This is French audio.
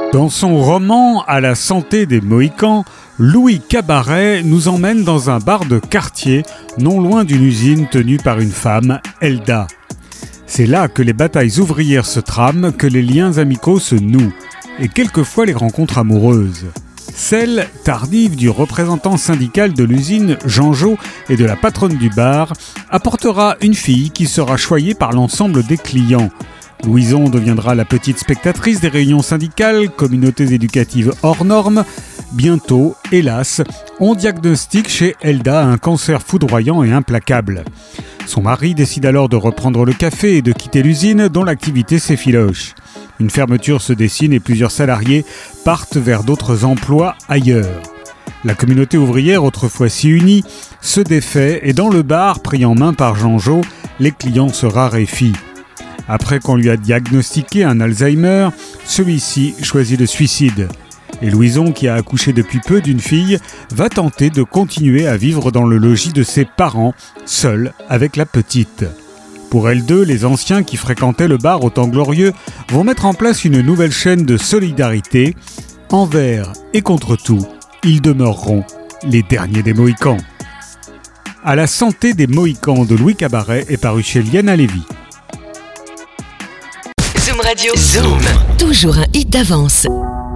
Dans son roman « À la santé des Mohicans », Louis Cabaret nous emmène dans un bar de quartier, non loin d'une usine tenue par une femme, Elda. C'est là que les batailles ouvrières se trament, que les liens amicaux se nouent, et quelquefois les rencontres amoureuses. Celle tardive du représentant syndical de l'usine, Jean Jo, et de la patronne du bar, apportera une fille qui sera choyée par l'ensemble des clients. Louison deviendra la petite spectatrice des réunions syndicales, communautés éducatives hors normes. Bientôt, hélas, on diagnostique chez Elda un cancer foudroyant et implacable. Son mari décide alors de reprendre le café et de quitter l'usine dont l'activité s'effiloche. Une fermeture se dessine et plusieurs salariés partent vers d'autres emplois ailleurs. La communauté ouvrière, autrefois si unie, se défait et dans le bar, pris en main par Jean Jo, les clients se raréfient. Après qu'on lui a diagnostiqué un Alzheimer, celui-ci choisit le suicide. Et Louison, qui a accouché depuis peu d'une fille, va tenter de continuer à vivre dans le logis de ses parents, seule avec la petite. Pour elles deux, les anciens qui fréquentaient le bar au temps glorieux vont mettre en place une nouvelle chaîne de solidarité. Envers et contre tout, ils demeureront les derniers des Mohicans. À la santé des Mohicans de Louis Cabaret est paru chez Liana Lévy. Zoom Radio. Zoom. Toujours un hit d'avance.